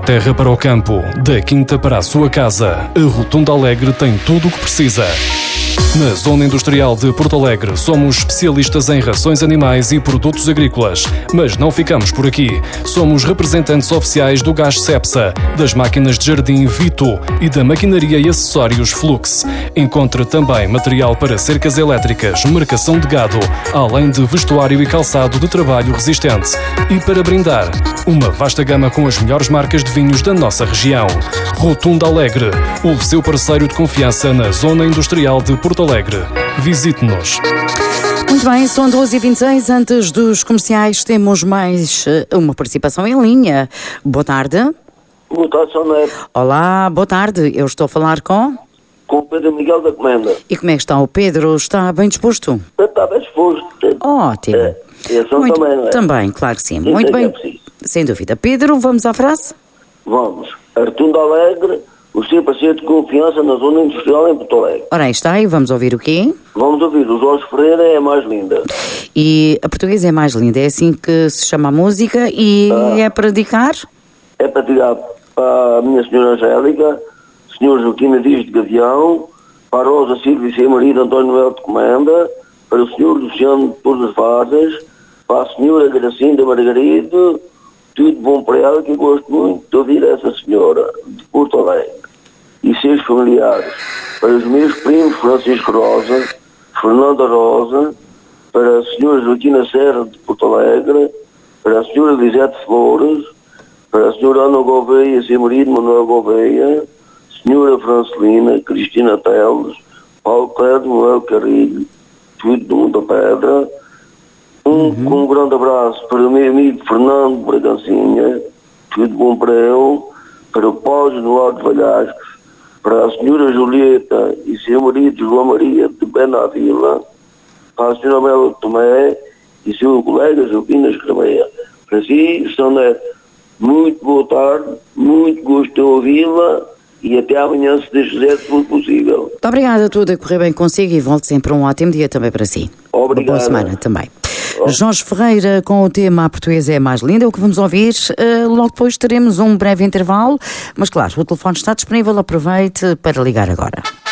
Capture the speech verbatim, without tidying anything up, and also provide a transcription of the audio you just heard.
terra para o campo, da quinta para a sua casa, a Rotunda Alegre tem tudo o que precisa. Na Zona Industrial de Porto Alegre, somos especialistas em rações animais e produtos agrícolas. Mas não ficamos por aqui. Somos representantes oficiais do gás Cepsa, das máquinas de jardim Vito e da maquinaria e acessórios Flux. Encontre também material para cercas elétricas, marcação de gado, além de vestuário e calçado de trabalho resistente. E para brindar, uma vasta gama com as melhores marcas de vinhos da nossa região. Rotunda Alegre, o seu parceiro de confiança na Zona Industrial de Porto Alegre. Visite-nos. Muito bem, são doze e vinte e seis. Antes dos comerciais, temos mais uma participação em linha. Boa tarde. Boa tarde, São Neto. Olá, boa tarde. Eu estou a falar com... Com o Pedro Miguel da Comenda. E como é que está o Pedro? Está bem disposto? Está bem disposto. Ótimo. É, e a São Muito, também, não é? Também, claro que sim. Isso Muito é bem. que é Sem dúvida. Pedro, vamos à frase? Vamos. Rotunda Alegre, o seu parceiro de confiança na Zona Industrial em Porto Alegre. Ora, aí está, e vamos ouvir o quê? Vamos ouvir o Jorge Ferreira é a mais linda. E a portuguesa é mais linda, é assim que se chama a música e Ah. é para dedicar? É para tirar para a minha senhora Angélica, senhor Joaquim Dias de Gavião, para a Rosa Silva e seu marido António Noel de Comenda, para o senhor Luciano de Torres Varzas, para a senhora Gracinda Margarida, tudo bom para ela, que eu gosto muito de ouvir essa senhora de Porto Alegre. E seus familiares, para os meus primos Francisco Rosa, Fernanda Rosa, para a senhora Joaquina Serra de Porto Alegre, para a senhora Lisete Flores, para a senhora Ana Gouveia, seu marido Manuel Gouveia, senhora Francelina, Cristina Teles, Paulo Clédio, Manuel Carrilho, tudo do Mundo da Pedra. Um, uhum. um grande abraço para o meu amigo Fernando Bragancinha, tudo bom para ele, para o Paulo Eduardo Valhascos, para a senhora Julieta e seu marido João Maria de Benavila, para a senhora Melo Tomé e seu colega Joaquim Escremeia. Para si, São Neto, muito boa tarde, muito gosto de ouvi-la e até amanhã, se Deus quiser, se for possível. Muito obrigada, tudo a correr bem consigo e volte sempre um ótimo dia também para si. Obrigado. Uma boa semana também. Oh. Jorge Ferreira com o tema A Portuguesa é mais linda, é o que vamos ouvir. Uh, logo depois teremos um breve intervalo, mas claro, o telefone está disponível, aproveite para ligar agora.